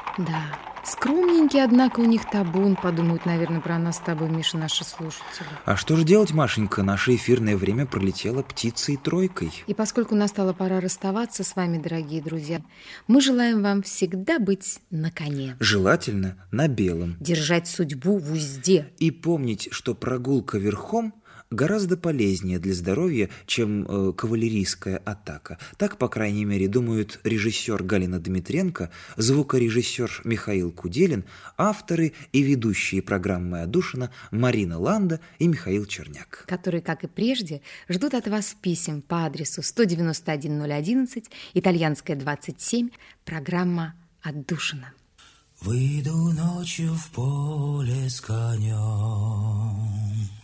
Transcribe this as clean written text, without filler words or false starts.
Да, скромненький, однако у них табун, подумают, наверное, про нас с тобой, Миша, наши слушатели. А что же делать, Машенька? Наше эфирное время пролетело птицей тройкой. И поскольку настала пора расставаться с вами, дорогие друзья, мы желаем вам всегда быть на коне. Желательно на белом. Держать судьбу в узде. И помнить, что прогулка верхом гораздо полезнее для здоровья, чем кавалерийская атака. Так, по крайней мере, думают режиссер Галина Дмитренко, звукорежиссер Михаил Куделин, авторы и ведущие программы «Отдушина» Марина Ланда и Михаил Черняк. Которые, как и прежде, ждут от вас писем по адресу 191-011, Итальянская, 27, программа «Отдушина». Выйду ночью в поле с конем.